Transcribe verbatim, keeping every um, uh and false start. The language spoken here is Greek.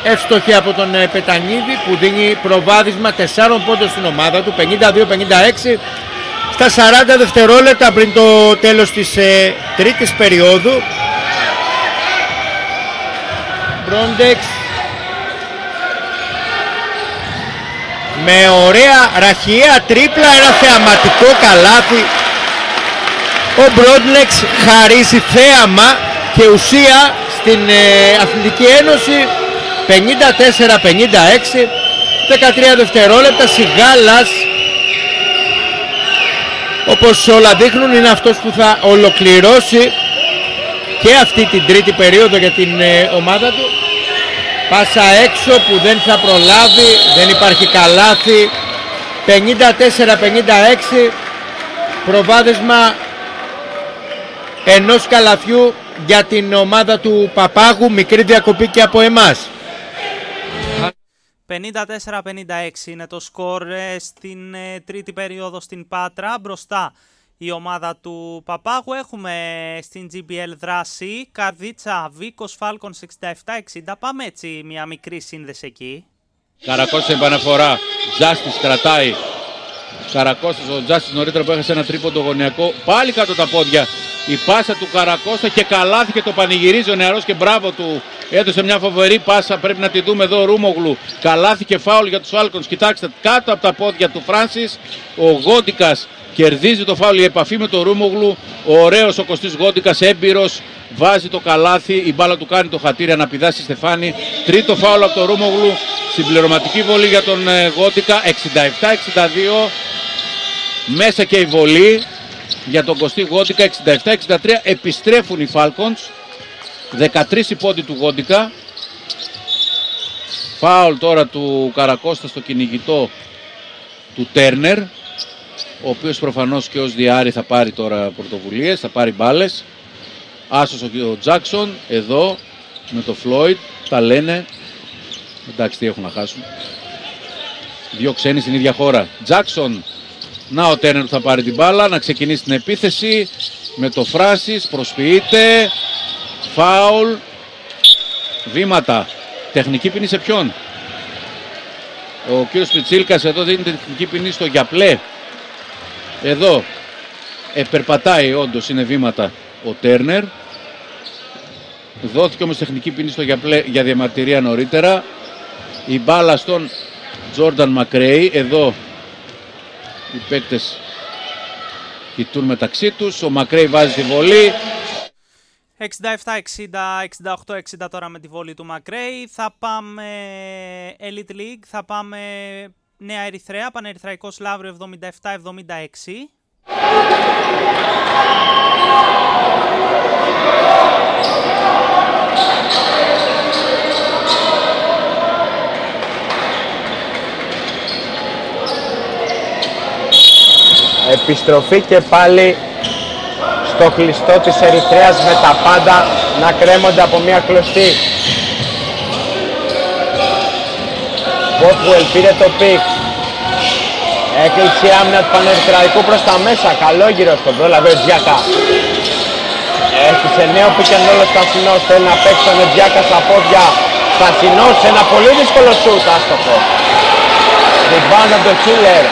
εύστοχη από τον Πετανίδη που δίνει προβάδισμα τεσσάρων πόντων στην ομάδα του, πενήντα δύο πενήντα έξι, στα σαράντα δευτερόλεπτα πριν το τέλος της ε, τρίτης περίοδου. Μπρόντεξ με ωραία ραχιαία τρίπλα, ένα θεαματικό καλάθι. Ο Μπρόντεξ χαρίζει θέαμα και ουσία στην ε, Αθλητική Ένωση. Πενήντα τέσσερα πενήντα έξι, δεκατρία δευτερόλεπτα. Σιγάλας, όπως όλα δείχνουν, είναι αυτός που θα ολοκληρώσει και αυτή την τρίτη περίοδο για την ε, ομάδα του. Πάσα έξω που δεν θα προλάβει, δεν υπάρχει καλάθι. Πενήντα τέσσερα πενήντα έξι, προβάδισμα ενός καλαθιού για την ομάδα του Παπάγου. Μικρή διακοπή και από εμάς. πενήντα τέσσερα πενήντα έξι είναι το σκορ στην ε, τρίτη περίοδο στην Πάτρα. Μπροστά η ομάδα του Παπάγου. Έχουμε στην τζι μπι ελ δράση Καρδίτσα, Βίκος, Φάλκονς εξήντα επτά εξήντα. Πάμε έτσι μια μικρή σύνδεση εκεί. Καρακώστας επαναφορά. Τζάστης κρατάει. Καρακώστας, ο Τζάστης νωρίτερα που έχασε ένα τρίποντο γωνιακό. Πάλι κάτω τα πόδια. Η πάσα του Καρακώστα και καλάθι και το πανηγυρίζει ο νεαρός και μπράβο του. Έδωσε μια φοβερή πάσα, πρέπει να τη δούμε εδώ. Ρούμογλου, καλάθι και φάουλ για τους Φάλκονς. Κοιτάξτε, κάτω από τα πόδια του Φράνσις. Ο Γόντικας κερδίζει το φάουλ, η επαφή με τον Ρούμογλου. Ωραίος ο Κωστής Γόντικας, έμπειρος, βάζει το καλάθι. Η μπάλα του κάνει το χατήρι, αναπηδάσει Στεφάνη. Τρίτο φάουλ από τον Ρούμογλου. Συμπληρωματική βολή για τον Γόντικα. εξήντα επτά εξήντα δύο. Μέσα και η βολή για τον Κωστή Γόντικα. εξήντα επτά εξήντα τρία. Επιστρέφουν οι Φάλκονς. δεκατρείς οι πόντοι του Γόντικα. Φάουλ τώρα του Καρακώστα στο κυνηγητό του Τέρνερ, ο οποίος προφανώς και ως διάρρη θα πάρει τώρα πρωτοβουλίες, θα πάρει μπάλες. Άσος ο Τζάκσον εδώ με το Φλόιντ, τα λένε. Εντάξει, τι έχουν να χάσουν. Δύο ξένοι στην ίδια χώρα. Τζάκσον, να ο Τέρνερ που θα πάρει την μπάλα, να ξεκινήσει την επίθεση με το Φράσις, προσποιείται. Φάουλ, βήματα, τεχνική ποινή σε ποιον? Ο κύριος Πιτσίλκας εδώ δίνει τεχνική ποινή στο Γιαπλέ. Εδώ επερπατάει, όντως είναι βήματα ο Τέρνερ. Δόθηκε όμως τεχνική ποινή στο Γιαπλέ για διαμαρτυρία νωρίτερα. Η μπάλα στον Τζόρνταν Μακρέι. Εδώ οι παίκτες κοιτούν μεταξύ τους. Ο Μακρέι βάζει τη βολή. εξήντα επτά εξήντα, εξήντα οκτώ εξήντα τώρα με τη βόλη του Μακρέι. Θα πάμε Elite League, θα πάμε Νέα Ερυθρέα, Πανερυθραϊκός Λαύριο εβδομήντα επτά εβδομήντα έξι. Επιστροφή και πάλι στο κλειστό της Ερυθρέας με τα πάντα να κρέμονται από μια κλωστή. Βότβουελ πήρε το πικ. Έκλειψε η άμυνα του Πανερυθραϊκού προς τα μέσα. Καλό γύρο στον πρόλαβε ο Τζιάκα. Έχει νέο πικ and roll ο Στασινός. Θέλει να παίξει τον Τζιάκα στα πόδια. Στασινός, ένα πολύ δύσκολο σούτ, άστοχο. Rebound από τον Χίλερ.